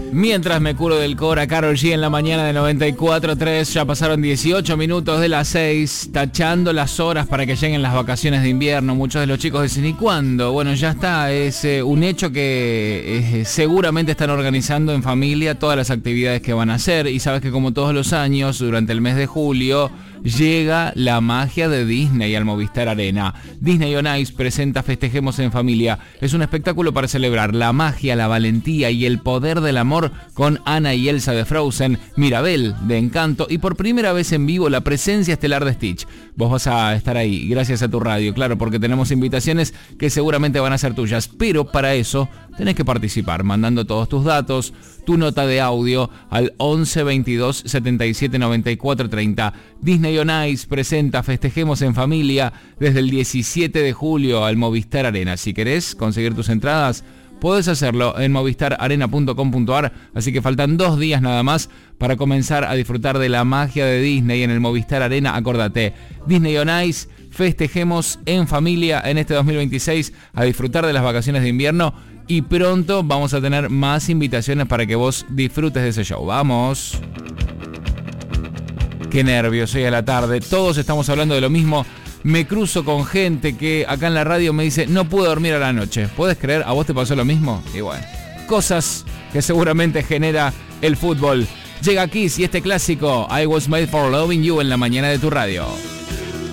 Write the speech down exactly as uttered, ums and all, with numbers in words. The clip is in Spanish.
Mientras me curo del Cora, Karol G en la mañana de noventa y cuatro punto tres. Ya pasaron dieciocho minutos de las seis, tachando las horas para que lleguen las vacaciones de invierno. Muchos de los chicos dicen, ¿y cuándo? Bueno, ya está, es eh, un hecho que eh, seguramente están organizando en familia todas las actividades que van a hacer. Y sabes que como todos los años, durante el mes de julio, llega la magia de Disney al Movistar Arena. Disney on Ice presenta Festejemos en Familia. Es un espectáculo para celebrar la magia, la valentía y el poder del amor con Anna y Elsa de Frozen, Mirabel de Encanto y por primera vez en vivo la presencia estelar de Stitch. Vos vas a estar ahí gracias a tu radio, claro, porque tenemos invitaciones que seguramente van a ser tuyas, pero para eso tenés que participar mandando todos tus datos, tu nota de audio al once veintidós setenta y siete noventa y cuatro treinta. Disney on Ice presenta Festejemos en Familia desde el diecisiete de julio al Movistar Arena. Si querés conseguir tus entradas, podés hacerlo en movistar arena punto com punto ar, así que faltan dos días nada más para comenzar a disfrutar de la magia de Disney en el Movistar Arena. Acordate, Disney on Ice, Festejemos en Familia en este dos mil veintiséis, a disfrutar de las vacaciones de invierno y pronto vamos a tener más invitaciones para que vos disfrutes de ese show. ¡Vamos! Qué nervios, hoy a la tarde, todos estamos hablando de lo mismo. Me cruzo con gente que acá en la radio me dice, no pude dormir a la noche. ¿Puedes creer? ¿A vos te pasó lo mismo? Y bueno, cosas que seguramente genera el fútbol. Llega Kiss y este clásico, I Was Made for Loving You, en la mañana de tu radio.